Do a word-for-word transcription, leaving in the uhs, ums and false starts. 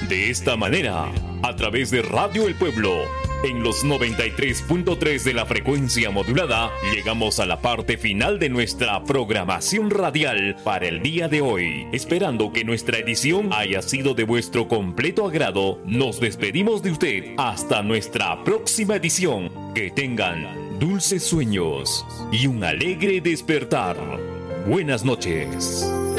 De esta manera, a través de Radio El Pueblo, en los noventa y tres punto tres de la frecuencia modulada, llegamos a la parte final de nuestra programación radial para el día de hoy. Esperando que nuestra edición haya sido de vuestro completo agrado, nos despedimos de usted hasta nuestra próxima edición. Que tengan dulces sueños y un alegre despertar. Buenas noches.